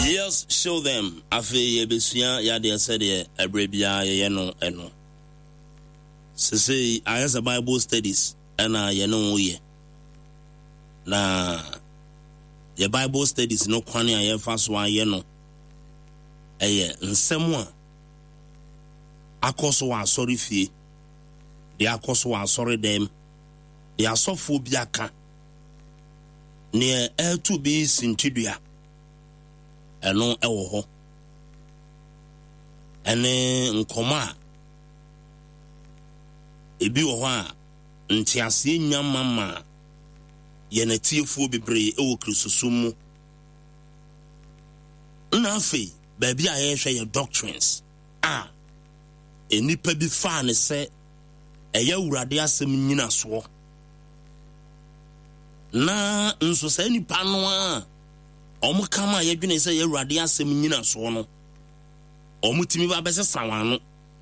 Yes, show them. Afi yebesia ya de said ye ebrebia ye no eno. Say I has a Bible studies and ye no ye. Na the Bible studies no kwani aye fa so aye no. Eye nsem a akoso wa sorry fie. De akoso wa sorry dem. De asofo bi aka. Ne to be sintidua. Eno ewo ho. Ene nkoma ebi wo ho a ntiase nyamama ye na tiefuo bebre ewo kristosom mu. Na afi baabi a ye hwe ye doctrines enipa bi fa ne se eya urade asem nyina so. Na nso sa nipa no a omu kama ye dwene se ye urade asem nyina so no omu timi ba bese sawano.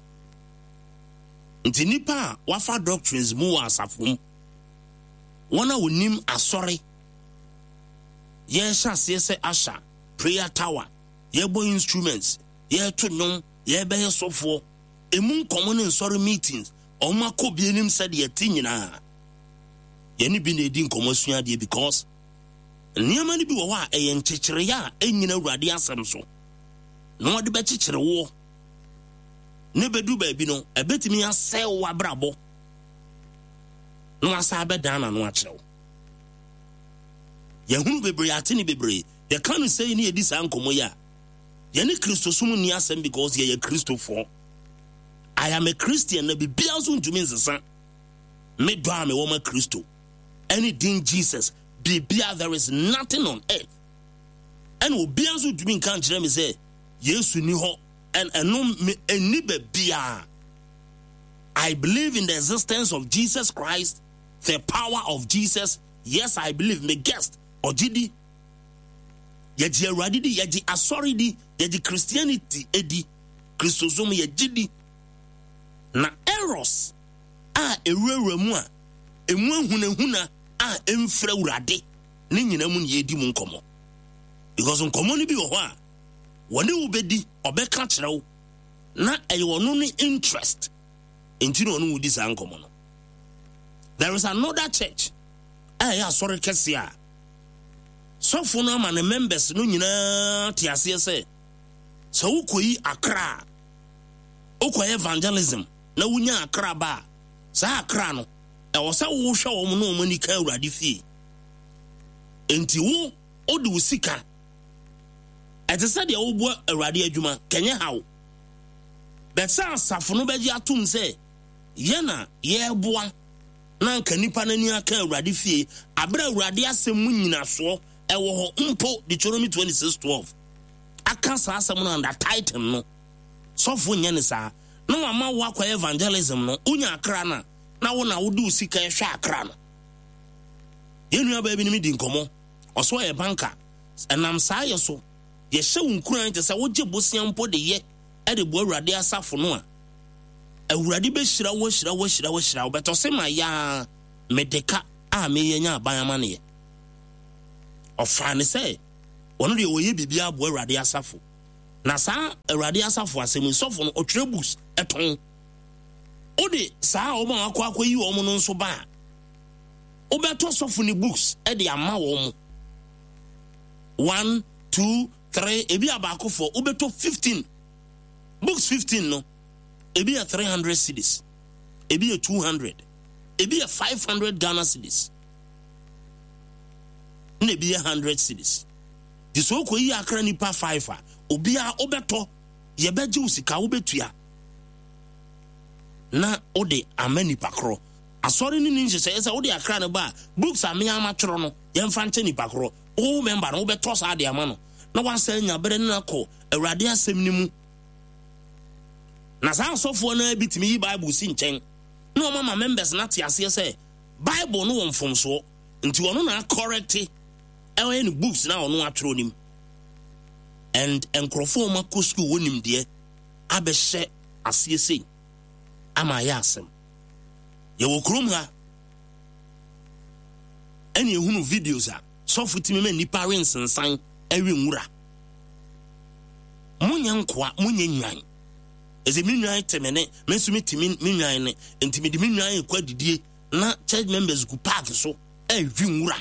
Nti nipa wafa doctrines mu asafom wana wonim asori ye hyase se asha prayer tower ye boy instruments ye to nom ye be sofo emu common nsori meetings omu akobie nim said ye tinyina ye ni bi na edi nkomosua de because nneema ni bi wo a eye nkyekere ya enyina urade asem so no de be kyekere wo ne bedu baabi no ebetimi asɛ wo abrabo no asa bedana no akyerɛw yehunu bebre atini bebre ye kan say ni edi sa nkomo ya ye ne kristosum ni asem because ye Christo for I am a Christian na bibia so ntumi nsesa me do am wo ma Christo anything Jesus bibia there is nothing on earth and obia so ntumi kan kyerɛ me say Yesu ni ho and I believe in the existence of Jesus Christ, the power of Jesus. Yes, I believe. Me guest Ojidi. Yaji radidi, yaji asoridi, yaji Christianity edi, Christosum yajidi. Na eros eremua, huna emfre urade. Ni nyina mu yedi mu nkomo. Because nkomo ni bi wo ho wani ubedi obeka kyerɛw na ɛyɛ no ni interest enti no wudi sa nkomo no. There is another church sorry kɛse a sɔfo no ama ne members no nyinaa te aseɛ sɛ sɛ wokoyi akra wokoyi evangelism na wonya akra ba sa akra no ɛwɔ sɛ wohwɛ wɔn no wɔn ni ka awurade fie enti wo odi wo sika ete said ya wo bo awurade adwuma kenye hawo but sa asafo no beji atum se ye na ye boa na nka nipa na ni aka awurade fie abra awurade asem mu nyina so ewo ho mpo Deuteronomy 26:12 aka sa asem no under title no sofo nya ne sa no mama wo akwa evangelism no unya akra na wo na wo du sika ehwe akra no ye nua ba bi ni mi di nkomo oso e banka enam sa ye so ye hye unkuran te se wo gye bosiam po de ye e de bo awurade asafo no a awurade be hyira wo beto se ma ya medeka a me ye nya abayama ne ye ofa ne se ono de wo ye bibia bo awurade asafo na sa awurade asafo asem sofo no otwere books eton o de sa o ma akwa yi wo mo no nso ba o beto sofo ni books e de ama wo mo 1 2 3 ebi abako for ubeto 15 books 15 no ebi 300 cedis ebi 200 ebi 500 Ghana cedis ebi 100 cedis diso ko yi akra nipa 5 obi a obeto ye beje usika obetua na ode amani pakro asori ni nje se ode akra ne ba books ame amatworo no ye mfa nche ni pakro o member no obeto sa de ama no na wansa nya bere na ko awurade asem ni mu na sa sofo na bitimi yi bible si nchen na mama members na te ase se bible no wonfom so nti wono na correct any books na ono atworo nim and enkrofo ma ko school wonim de abehye ase sei ama ya asem ye wo krom ha eni ehunu videos a sofo timi ma nipa rensensan ewe nwura Munyankwa, Munyan. As a midnight temene, Mensumitimin, Minyan, and Timidiminan, Quadidi, not church members who park so, Vimura.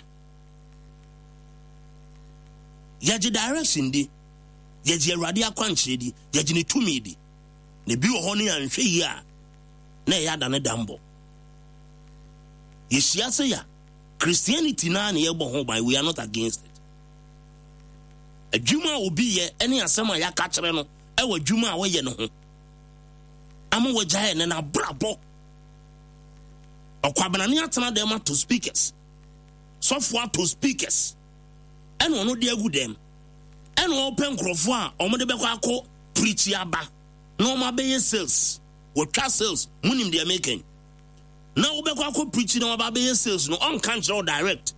Yaji direction di, Yaji radia quantity di, Yajini tumidi. The Bill honey and Shaya, nay, Adana Dambo. Yeshiasaya, Christianity nan yebo home by we are not against it. A Juma will be here any asama ya catcherano, our Juma away no. I'm a giant and a brabo. Or Quabananiatana dema to speakers. Software to speakers. And one dear good them. And open crofwa or Modebako preach yaba. No my bay sales. What castles, moon they are making. Now Obeko preaching about bay sales, no on country or direct.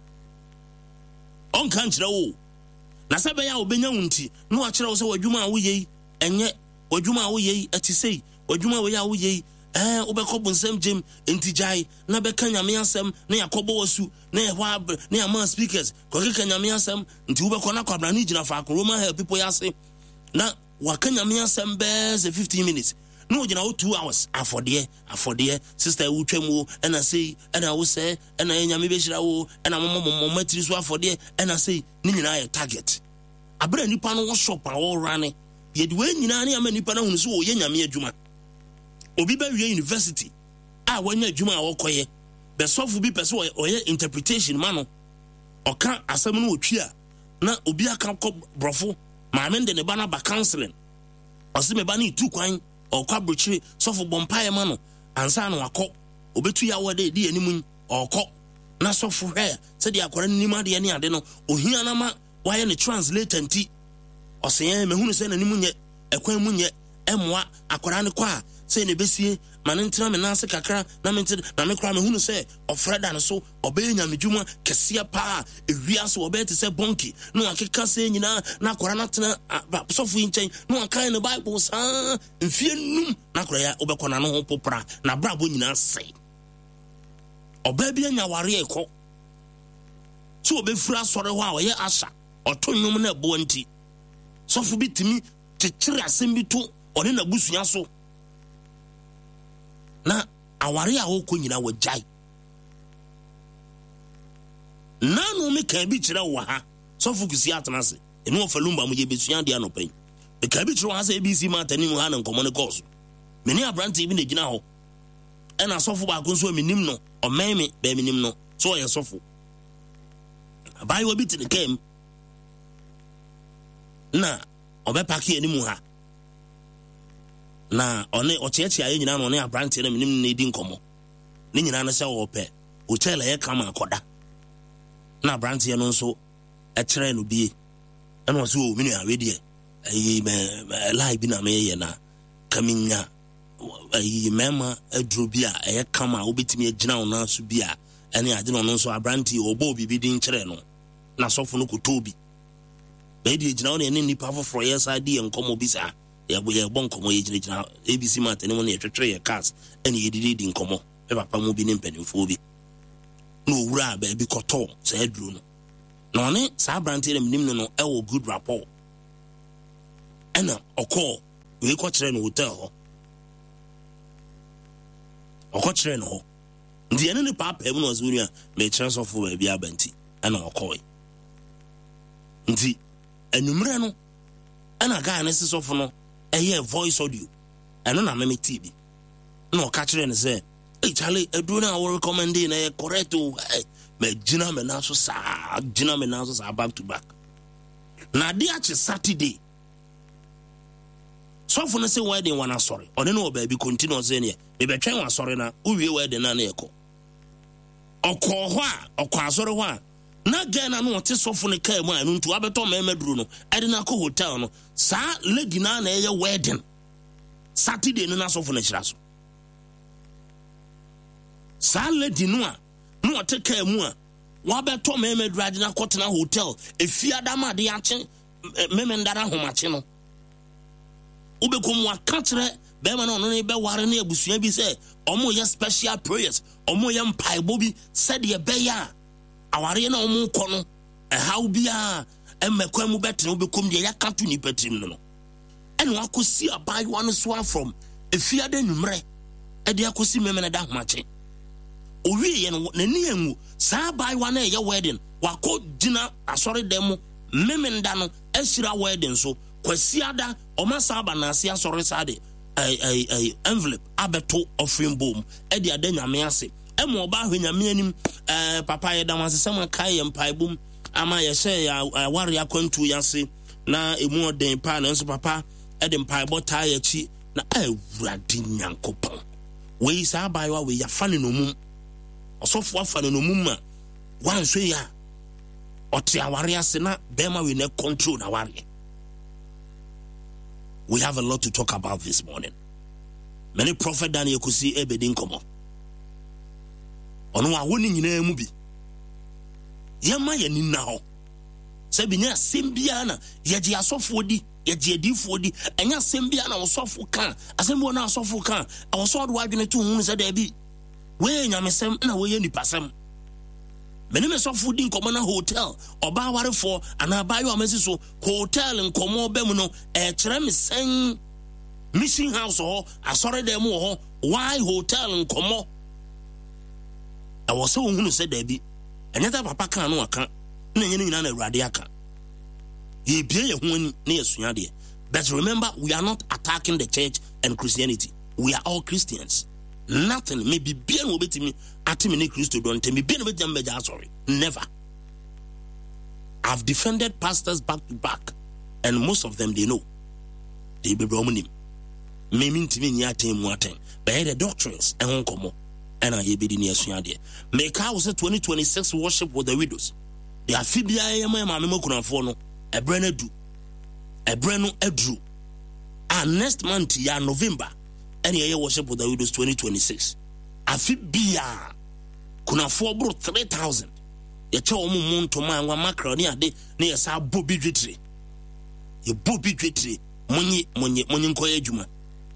On country, oh. Nasabaya obenya unti, no achira also Wajuma we and yet Wajuma we at say, Wajuma we Obeko Bonsem Jim, Intijai, Nabekanya Miasem, near Kobosu, near Wab, near man speakers, Kokanya Miasem, into Ubekona Kabranijina Fak, Roma help people say, now Wakanya Miasem bears 15 minutes. No, you know, 2 hours. I for dear, sister Uchemu, and I say, and I will say, and I am and I'm a for dear, and I say, Nina a target. I bring you pan one shop and all running. Yet when you know, I'm any pan who's so Yenya Juma. Obiba University. I when you Juma or Koye. The soft will be persuaded or interpretation, mano. Or can't as someone who cheer. Now, Obia can't call brofo, my men the banner by counseling. Or see me banning 2 coin. Or quabruchi, so for bompire mano, and son or cock, or between our day, dear Nimun, or cock, not so for her, said the Aquarian Nima, the any adeno, or Hianama, why any translator tea, or say, me who send a Nimunya, a Quemunya, Emwa, Aquarana qua, say the Bessie, Manentram and Nasa Kakra, Namented, Namekram, who say, or Fred and so, obeying Yamijuma, Cassia Pa, if we also obey to say bonky, no, I can't say, you know, Naquaranatana, software chain, no, I can't the Bible, ah, and fear noom, Nakoya, Obeconano, Popra, Nabrabunina say. Or baby and Yawaria co. So be fras for a while, yeah, Asha, or Tonumana Bounty. So for bit to me, Chira Simbitu, or in a bush yaso. Na awari a woko nyina wajai na no me kan bi kire wo ha so focus ya tenase enu ofalumba mu je besua dia no pen e kan bi kire wo ha se ABC matani mu ha na nkomo ne course me ni abrante bi na gina ho e na sofo ba ko so menim no o meme be menim no so ye sofo abai wo bi te kem na obepaki eni mu ha na one ocheche aye nyina no ne abrante na menim ne di nkomo ne nyina na se wo pe hotel e kama akoda na abrante no nso e kire no bie e no so o menu awe die ayi me live bi na me ye na kaminya ayi mema aduro bi a e kama obetimi agina wo na so bi a ene ade no nso abrante obo bibi din kire no na sofo no kotobi be di agina wo ne nipa foforo yes ade nkomo bi sa ya bonkomo ye jina ABC matani won ye twetwe ye cars ene ye didi nkomo e papa mu bi ne mpanimfo bi no wura ba bi koto sa aduro no no ne sa brante na minim no e wo good rapport ena okọ we ko kire no hotel ho okọ kire no ho ndi ene ne papa mu no zuri a me transfer for ba bi abanti ena okọ ndi enumre no ena ga na sisofo no a voice audio and on a meme TV. No catcher and say, hey Charlie, I do not recommend in a correct me Gina Menasos are back to back. Now dear Saturday. So for say why they wanna sorry. Or no baby continue saying here. Maybe try one sorry now, who we wear the nane echo. Or call or quasora. Na gana no te sofo ne kai mu anu ntu abeto memedru no ade na ko hotel no sa lady na na ye wedding Saturday no na sofo na kira so sa lady no a no te kai mu a wa beto memedru ade na ko tena hotel efia dama de ache memendara homache no ubekom wa katre be ma no no be ware na abusua bi se omo ye special prayers omo ye mpaibo bi said ye be ya aware na omu kono e how bia e mekwa mu betre obekom de ya katu ni patrim no and wakosi abai one so from efia de numre e de akosi memene da homache owie ye no nani anwu saa abai one e ye wedding wako gina asori dem memenda no asira wedding so kwasiada omasa aba na ase asori sade envelope abeto offering boom e de adanyame ase emo oba hwenyame anim papa ye damase sama kai empai boom ama ye share ya ware akwantu yase na emu oden pa na nso papa e de mpai bota ya chi na awurade nyankopon we sa abayo we ya fane no mum osofo afane no mum ma wanso ya ote aware ase na bema we na control na ware. We have a lot to talk about this morning. Many prophet Daniel could see ebedin komo ono a woni nyina mu bi yema ye ni na ho se bi nya sembia na ye je asofo di ye je adifo di enya sembia na osofo kan asembo na asofo kan awoso do adwene to hu se da bi we nyamesem na we ye nipasem meni me sofo di nkomo na hotel oba warefo ana bayo amesi so hotel nkomo ba mu no kire me sen mission house ho asore dem ho why hotel nkomo awoso hunu se da bi enyata papa kan no aka na nyene nyina na awurade aka ye bie ye hu ni na yesua de. But remember, we are not attacking the church and Christianity. We are all Christians. Nothing may be bien obey me at me Christo don't tell me bien obey them sorry. Never. I've defended pastors back to back, and most of them they know. They be bromonim. May mean to me nyate muate. But the doctrines and won't come. And I be the near Suyadia. Make house 2026 worship with the widows. The Afibia Mamma Kunafono, a brand do. A brand new and next month, ya November, any year worship with the widows 2026. Afibia Kunafor brought 3,000. The Chomu to my one macro near sa Bobby Dritry. You Bobby Dritry, Money Koyajuma.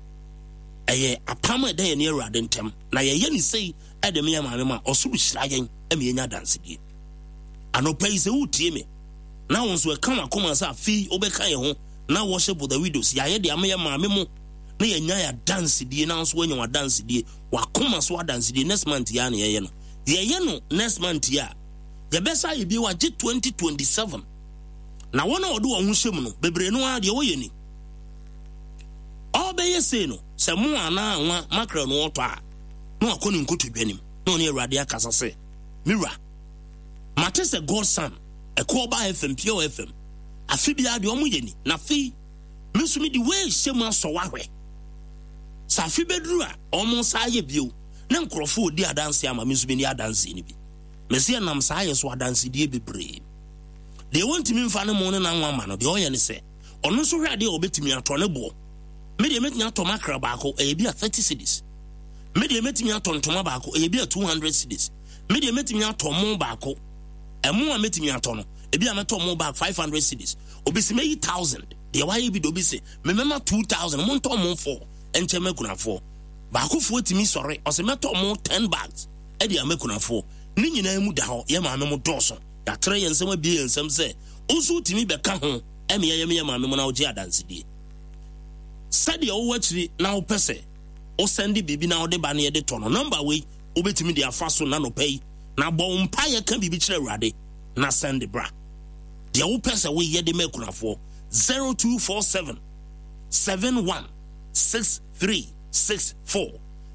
A palmer day near Radentem. Na ye say, Adamia Mamma or Subish Lagan, Emina dance again. I no pay the wood, now once we come as a fee, Obeka, now worship with the widows. Ya de Amaya Mammo, near Naya dance the announce when you are dancing, Wakuma swa dance the next month, Yan. Ye next month, ya. The best I be wa G 2027. Now one or do a Mushimno, Bebrenoa, the Oyeni. All be ye say no, Samoa na macro no water. No, I couldn't go to Benim, no near Radia Casase. Mira. Matters a godson, a call by FM, pure FM. A fibia the omuyeni, na fi, miss me the way Shema so wawe. Safi bedrua, almost aye view. Nam crofo dear dance yama miss me near dancing. Messia nam sayas wa dance dear be brave. They want me for the morning and 1 man of the oil say, or no so ready or bet me a tonable. Media met me a tomacrabaco, a be a 30 cities. Media met me a ton tomabaco, a be a 200 cities. Media met me a tomobaco. A more met me a ton, a be a metal back 500 cities. Obisi me 1,000. The why be dobisi, remember 2,000, monto more 4, and Chemekuna 4. Baku 40 me sorry, or se metal more 10 bags. Eddie Amekuna 4. Nina Mudaho, Yama no Dawson, that tray and some be and some say, also to me become home, Emmy Mamma dance. Said the old watch now pese, or Sandy baby now the banner the ton number way, obey to me their fast nano pay. Now bon pie can be bitch ready, na send the bra. The old person we ye the Mekuna for 0247 716364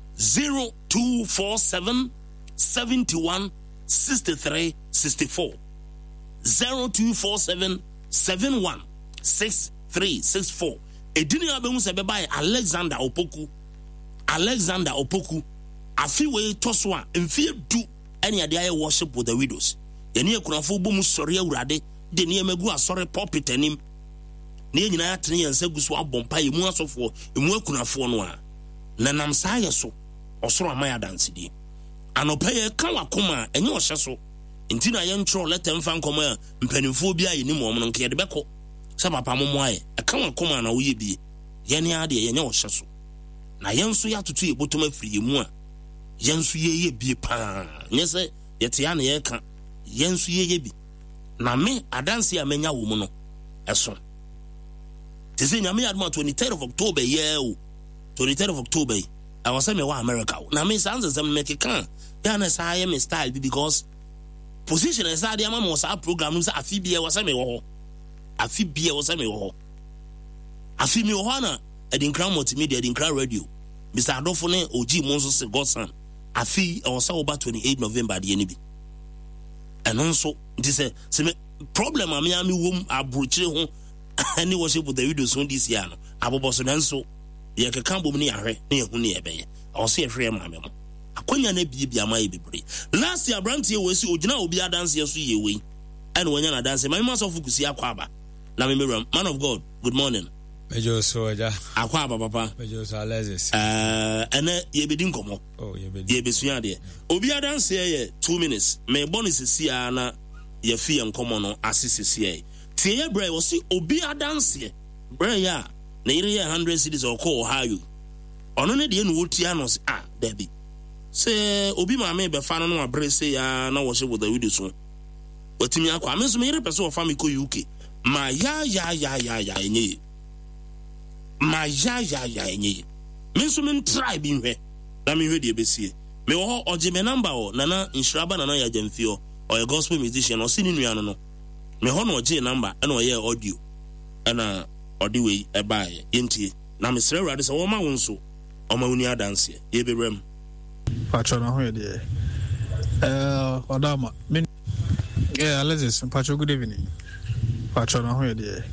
0247 71 63 64 0247 71 63 64. Edini abemu se be by Alexander Opoku afiwe toswa mfie du any ade worship with the widows. Yeni ekunafo bomu sori awurade de ne emagu asori pulpit anim. Ne nyina atene yense guso abompa emu asofo emu ekunafo no a. Na nam saa so osoro amaya dance di. Anopaye kan wakoma enye ohye so. Nti na ye ntro letem fa nkoma mpanimfo bi aye ni mo no nke de beko. Sa papa mo aye kan wakoma na wo ye bi. Ye ne ade ye nye ohye so. Na ye nso ya tutu ye botoma firi mu a. Ye nso ye bi pa. Nye se ye te ya na ye ka. Ye nso ye bi. Na me adanse amenya wo mu no. Eso. They say nyame adma 23rd of October yeah 23rd of October I was saying me wa America na me sounds as make can ya na say me style because position is that the am was our program say afibia was say me wo afibia was say me wo afi me wo na Edinkran multimedia Edinkran radio Mr. Adolfo ne OG Monso se Godson afi I was over 28 November the enibi and also this say problem am ya me wom abrochire ho any worship with the videos on this year no aboboso nanso ye keka bom ne yahwe ne yehu ne yebeye o se yehwe ma me mo akonya na bibia ma yebebre last year brantie we si ogina obi adanse yeso yewe and wonya na dance my man so fukusi akwaba na me man of God good morning Mejo soja akwaba papa Mejo so Alexis ene yebedi nkomo yebesua de obi adanse ye 2 minutes me bonus sia na ye fi nkomo no asisi sia tie bre wo si obi adanse bre ya na ire 100 cities or call Ohio ono ne de no wotia no Debbie say obi ma me be fa no abre say ya na worship with the video so watimi akwa me so me ire person of family ko UK ma ya enye ma ya enye me so me try bi hwe na me hwe de besie me wo oje me number o nana insuraba nana ya jamfio or a gospel musician or sini nua no me ho no oje number na oye audio na audio we e bae yentie na me sere rade se wo ma wonso o ma woni adanse ye bebrem patro na ho ye de odama min Alexis patro good evening patro na ho ye de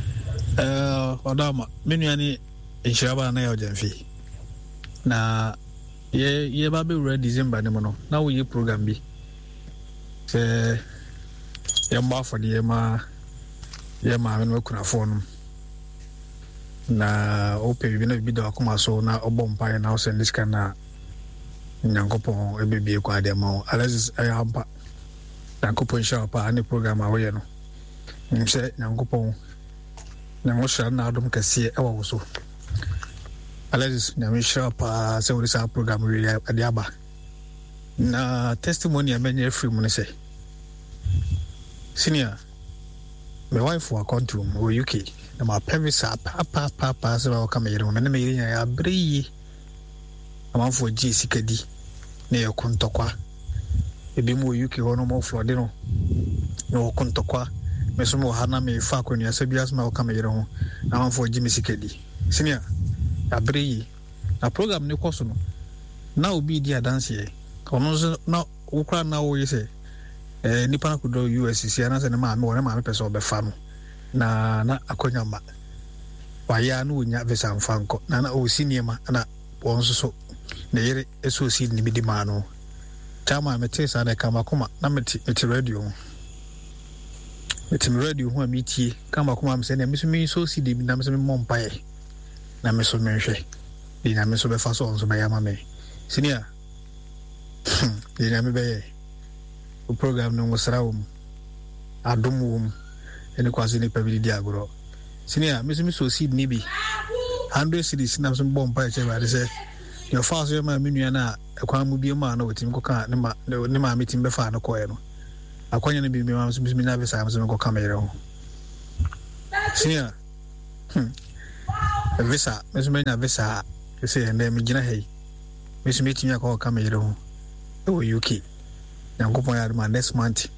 odama menu ani inshiraba na ya jamfi na ye ba be ready December ne mo no na wo ye program bi se yamba for the ma me kuna phone na open bi na bi da akoma so na obompa na o send this kana nyankopon ebebie kwa de ma Alexis ayamba nyankopon sha pa ani program a wo ye no nse nyankopon na mo sha na adom kase e wo so Alexis na me sha pa se wo sa program wi ade aba na testimony a menye free mo ne se senior my wife wa control o UK na ma pevisa pa se ba ka meyire na me yire ya breyi amanfo ji sikadi na ye kontokwa ebi mu UK ho no mo flood no no kontokwa me so mo ha na me fa akonu asa bi asma ka meyire ho na amanfo ji mi sikadi senior ya breyi na program ne koso no na obi di adanse ye ono na ukra na wo yese nipa na kudo USCC ana se ne ma me wona ma me pese obefa no na akonyamba wa ya no nya visa mfanko na o siniema na wonso so na yere eso si ni bidi ma no chama mete sa na kama kuma na mete radio ho amiti kama kuma mse na miso mi so si de na miso mi mompae na miso menhwe di na miso be fa so onso ba ya ma me sinia di na me be o program no ngosrawum adumum ene kwase ni pabili di agoro sinia miso so seed ni bi 100 cities na so bompa che ba de se your fast your ma menua na akwa mu bi ma na wetim ko ka ne ma metim be fa na ko e no akwanya na bi mi ma so mi na be sa so ko kamera ho sinia visa miso me na visa se ene mi gina hei miso metim ya ko kamera ho o UK Yankopon ya ma next month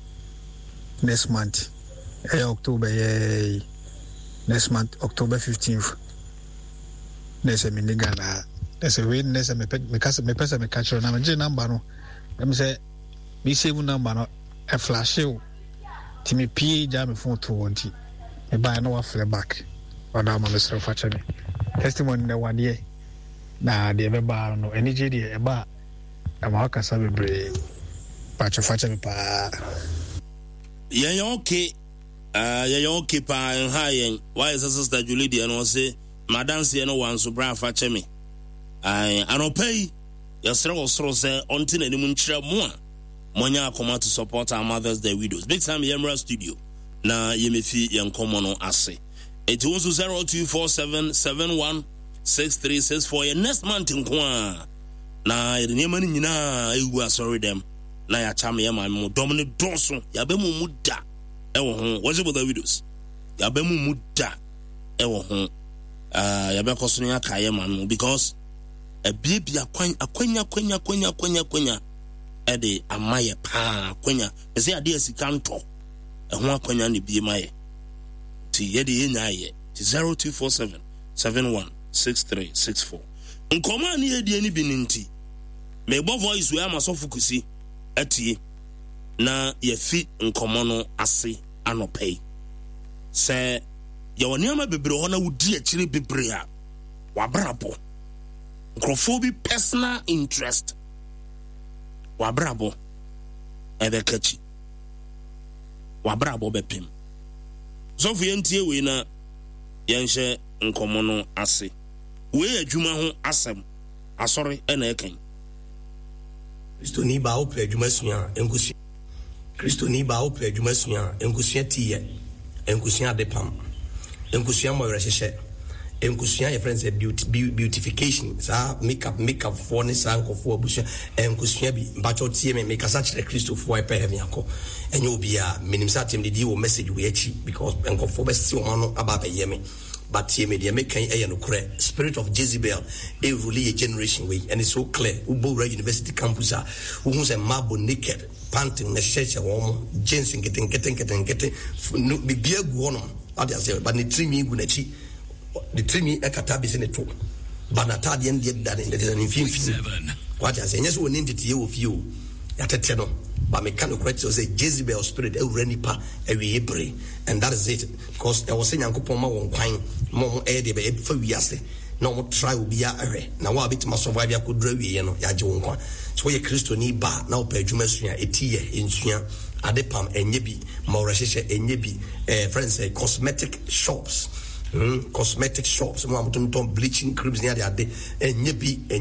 October next month October 15th next me Ghana next we next me pesa me catch na me number no me say me save number no e flash you ti me pie ja me phone to wonti e buy no wa flare back oda ma me sere facha me testimony na wade na de be ba no eni je de e ba ama akasa bebre facha me pa yeah okay pa en hayen why is sister Julie and say madam say no one so bra facha me anopay yesre osoro say onti na nimu nkyere mo a monya akoma to support our Mother's Day widows big time Yemra studio na yemefi yenkomo no ase it was 0247716364 your next month nkwa na yema ni nyina ewu sorry them na ya chama yema mo domine donso ya be mu da e wo ho worship with the widows ya be mu da e wo ho yɛbɛkɔ so no yɛakaeɛ ma no because abiebia akwanya ɛde ama yɛ paa akwanya ɛsɛ adeɛ asika ntɔ ɛho akwanya ne bie ma yɛ nti yɛde yɛnyaayɛ 0247 716364 nkɔmɔ a ne yɛdie ne bi ne nti mebɔ voice wei ama sɔfo kusi atie na yɛfi nkɔmɔ no ase anɔpɛ yi sɛ yɛwɔ nneɛma bebree hɔ na wodi akyire bebree a wabrabɔ nkurɔfoɔ bi personal interest wabrabɔ ɛbɛkakyi wabrabɔ bɛpem sɔfo yɛntie wei na yɛnhyɛ nkɔmɔ no ase wei adwuma ho asɛm asɔre ɛna ɛkan Kristo ni ba opɛ adwuma sua enkusia Kristo ni ba opɛ adwuma sua enkusia tiye enkusia depam enkusia mo yɛhyehyɛ enkusia yɛ friends beautification sa makeup for ne sa nkɔfo abusia enkusia bi bacho tie me kasa kyerɛ Kristo fo ɛpɛ heaven akɔ enye obi a minim sa tem de wo message we achi because nkɔfo bɛsi o no aba bɛyɛ me but tie me de make kan ɛyɛ no korɛ spirit of Jezebel a really a generation way and it's so clear Ubora University campus a who say marble naked panting na church wɔn jeans getting no bibia gu hɔ no ade asɛ but ne trimi gu n'akyi the trimi ekata bi se ne to banata de ndie dane de mfimfini what I say yes we need to tie of you yatete no but me can correct say Jezebel spirit nipa ewe ebre and that is it because I was saying yankopon ma won kwan mo e de be fa wiase na mo try obi a ahwe na wa bit ma survive akodura wiye no ya je won kwan so ye Kristo ni ba na opa adwuma sua etiye ensua adepam enye bi ma orahyehyɛ enye bi friends say cosmetic shops mo amutonton bleaching creams ni ade enye bi